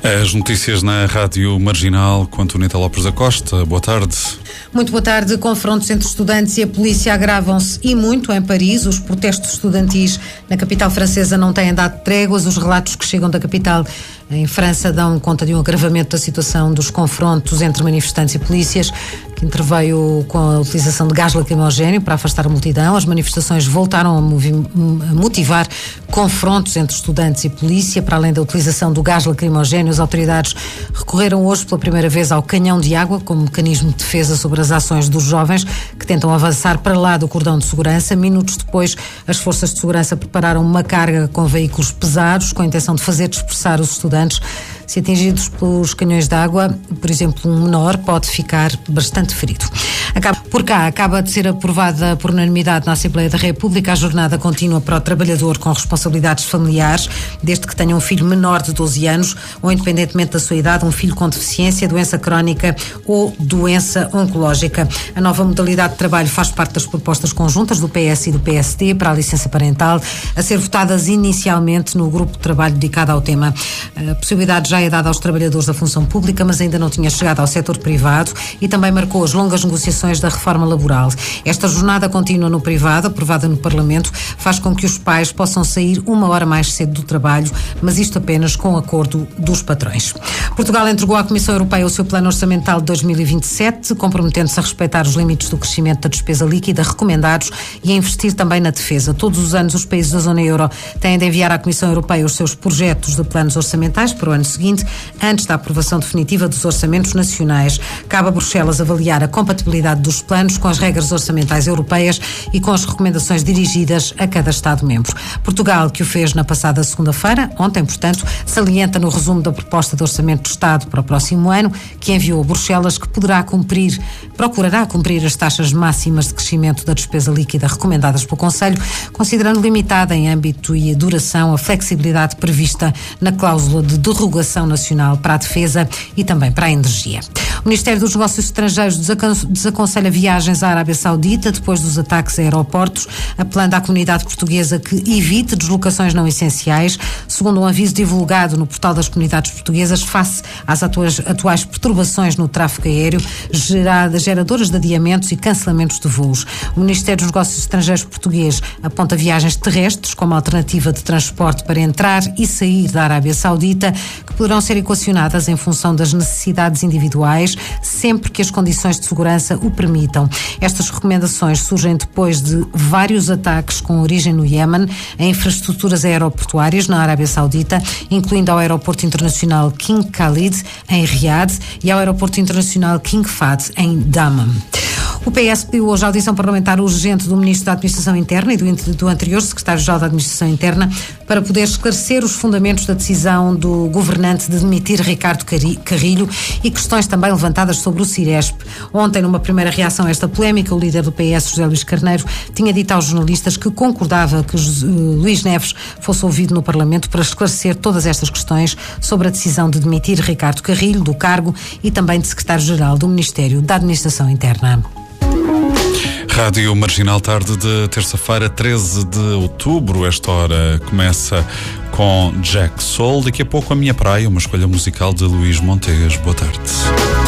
As notícias na Rádio Marginal com Antoneta Lopes da Costa. Boa tarde. Muito boa tarde. Confrontos entre estudantes e a polícia agravam-se e muito em Paris. Os protestos estudantis na capital francesa não têm dado tréguas. Os relatos que chegam da capital em França dão conta de um agravamento da situação dos confrontos entre manifestantes e polícias, que interveio com a utilização de gás lacrimogéneo para afastar a multidão. As manifestações voltaram a motivar confrontos entre estudantes e polícia. Para além da utilização do gás lacrimogéneo, as autoridades recorreram hoje pela primeira vez ao canhão de água como mecanismo de defesa sobre as ações dos jovens que tentam avançar para lá do cordão de segurança. Minutos depois, as forças de segurança prepararam uma carga com veículos pesados com a intenção de fazer dispersar os estudantes. Se atingidos pelos canhões de água, por exemplo, um menor pode ficar bastante ferido. Acaba de ser aprovada por unanimidade na Assembleia da República a jornada contínua para o trabalhador com responsabilidades familiares, desde que tenha um filho menor de 12 anos ou, independentemente da sua idade, um filho com deficiência, doença crónica ou doença oncológica. A nova modalidade de trabalho faz parte das propostas conjuntas do PS e do PSD para a licença parental, a ser votadas inicialmente no grupo de trabalho dedicado ao tema. A possibilidade já é dada aos trabalhadores da função pública, mas ainda não tinha chegado ao setor privado e também marcou as longas negociações da reforma laboral. Esta jornada contínua no privado, aprovada no Parlamento, faz com que os pais possam sair 1 hora mais cedo do trabalho, mas isto apenas com acordo dos patrões. Portugal entregou à Comissão Europeia o seu plano orçamental de 2027, comprometendo-se a respeitar os limites do crescimento da despesa líquida recomendados e a investir também na defesa. Todos os anos os países da zona euro têm de enviar à Comissão Europeia os seus projetos de planos orçamentais para o ano seguinte, antes da aprovação definitiva dos orçamentos nacionais. Cabe a Bruxelas avaliar a compatibilidade dos planos com as regras orçamentais europeias e com as recomendações dirigidas a cada Estado-membro. Portugal, que o fez na passada segunda-feira, ontem, portanto, salienta no resumo da proposta de orçamento do Estado para o próximo ano, que enviou a Bruxelas, que procurará cumprir as taxas máximas de crescimento da despesa líquida recomendadas pelo Conselho, considerando limitada em âmbito e duração a flexibilidade prevista na cláusula de derrogação nacional para a defesa e também para a energia. O Ministério dos Negócios Estrangeiros desaconselha viagens à Arábia Saudita depois dos ataques a aeroportos, apelando à comunidade portuguesa que evite deslocações não essenciais, segundo um aviso divulgado no portal das comunidades portuguesas face às atuais perturbações no tráfego aéreo geradoras de adiamentos e cancelamentos de voos. O Ministério dos Negócios Estrangeiros português aponta viagens terrestres como alternativa de transporte para entrar e sair da Arábia Saudita, que poderão ser equacionadas em função das necessidades individuais, sempre que as condições de segurança o permitam. Estas recomendações surgem depois de vários ataques com origem no Iémen a infraestruturas aeroportuárias na Arábia Saudita, incluindo ao Aeroporto Internacional King Khalid, em Riad, e ao Aeroporto Internacional King Fahd, em Dammam. O PS pediu hoje a audição parlamentar urgente do Ministro da Administração Interna e do anterior Secretário-Geral da Administração Interna para poder esclarecer os fundamentos da decisão do governante de demitir Ricardo Carrilho e questões também levantadas sobre o Ciresp. Ontem, numa primeira reação a esta polémica, o líder do PS, José Luís Carneiro, tinha dito aos jornalistas que concordava que Luís Neves fosse ouvido no Parlamento para esclarecer todas estas questões sobre a decisão de demitir Ricardo Carrilho do cargo e também de Secretário-Geral do Ministério da Administração Interna. Rádio Marginal, tarde de terça-feira, 13 de outubro. Esta hora começa com Jack Soul. Daqui a pouco A Minha Praia, uma escolha musical de Luís Montegas. Boa tarde.